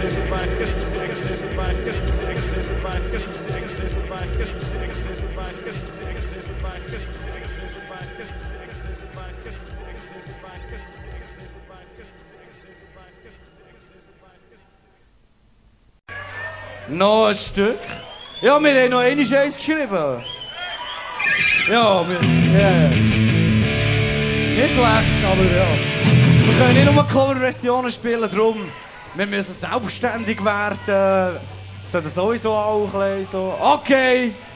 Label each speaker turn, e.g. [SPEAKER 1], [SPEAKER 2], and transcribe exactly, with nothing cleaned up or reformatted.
[SPEAKER 1] Noch ein Stück. Ja, wir haben noch eine Scheiße geschrieben. Ja, wir... Yeah. Nicht schlecht, aber ja. Wir können nicht nur Coverversionen spielen, darum... Wir müssen selbstständig werden. Das sollte sowieso auch ein bisschen so... Okay!